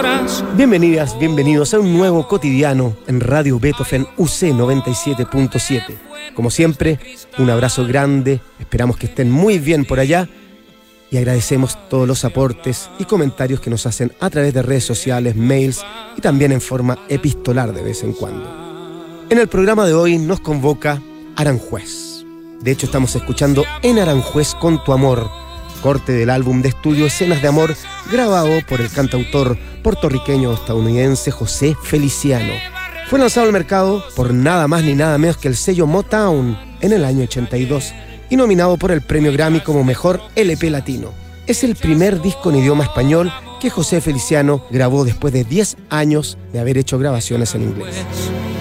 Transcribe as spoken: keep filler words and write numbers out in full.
horas. Bienvenidas, bienvenidos a un nuevo cotidiano en Radio Beethoven U C noventa y siete punto siete. Como siempre, un abrazo grande, esperamos que estén muy bien por allá y agradecemos todos los aportes y comentarios que nos hacen a través de redes sociales, mails y también en forma epistolar de vez en cuando. En el programa de hoy nos convoca Aranjuez. De hecho, estamos escuchando En Aranjuez con tu amor, corte del álbum de estudio Escenas de Amor, grabado por el cantautor puertorriqueño-estadounidense José Feliciano. Fue lanzado al mercado por nada más ni nada menos que el sello Motown en el año ochenta y dos y nominado por el premio Grammy como Mejor L P Latino. Es el primer disco en idioma español que José Feliciano grabó después de diez años de haber hecho grabaciones en inglés.